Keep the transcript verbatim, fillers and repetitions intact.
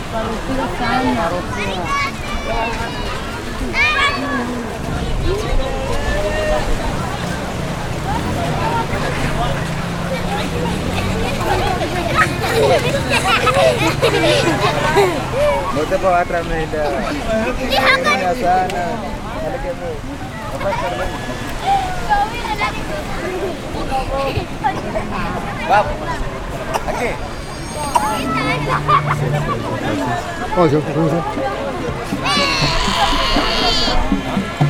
Parutina sana. Buti po atra Meda. Kaya sana. Halika mo. Dapat karban. Bab. Okay. Oh, yo,